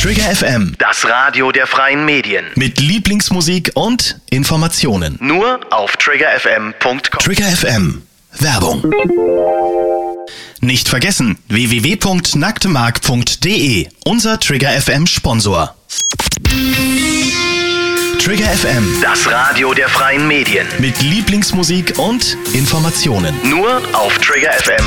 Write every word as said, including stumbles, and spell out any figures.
Trigger F M, Das Radio der freien Medien. mit Lieblingsmusik und Informationen. Nur auf trigger f m punkt com. Trigger F M, Werbung. Nicht vergessen, w w w punkt nacktemark punkt d e, unser Trigger F M Sponsor. Trigger F M, Das Radio der freien Medien. mit Lieblingsmusik und Informationen. Nur auf Trigger F M